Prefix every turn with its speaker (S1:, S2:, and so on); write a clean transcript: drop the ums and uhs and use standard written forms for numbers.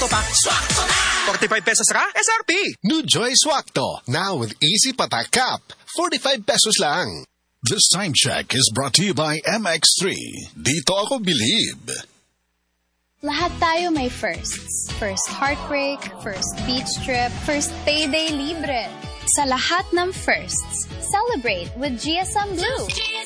S1: Swakto pa. Swakto na! 45 pesos ka? SRP!
S2: New Joy Swakto, now with easy patak cap. 45 pesos lang.
S3: This time check is brought to you by MX3. Dito ako believe.
S4: Lahat tayo may firsts. First heartbreak, first beach trip, first payday libre. Sa lahat ng firsts, celebrate with GSM Blue.